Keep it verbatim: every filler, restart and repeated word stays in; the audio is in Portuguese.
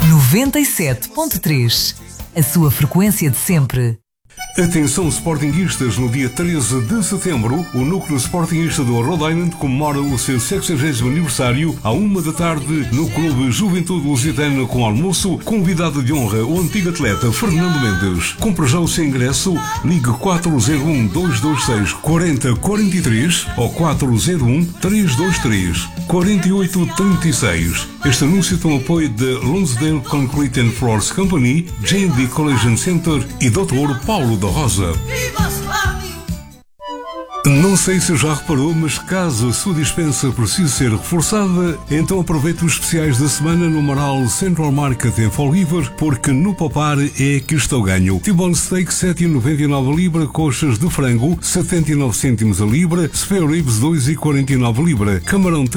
noventa e sete ponto três, a sua frequência de sempre. Atenção sportinguistas, no dia treze de setembro, o Núcleo Sportingista do Rhode Island comemora o seu sexagésimo aniversário à uma da tarde no Clube Juventude Lusitana com almoço, convidado de honra o antigo atleta Fernando Mendes. Compre já o seu ingresso, ligue quatro zero um, dois dois seis, quatro zero quatro três ou quatro zero um, três dois três, quatro oito três seis. Este anúncio tem o apoio de Lonsdale Concrete and Floors Company, J and D Collision Center e doutor Paulo da Rosa. Não sei se já reparou, mas caso a sua dispensa precise ser reforçada, então aproveite os especiais da semana no Maral Central Market em Fall River, porque no poupar é que está o ganho. T-bone steak sete e noventa e nove a libra, coxas de frango setenta e nove cêntimos a libra, spare ribs dois e quarenta e nove a libra, camarão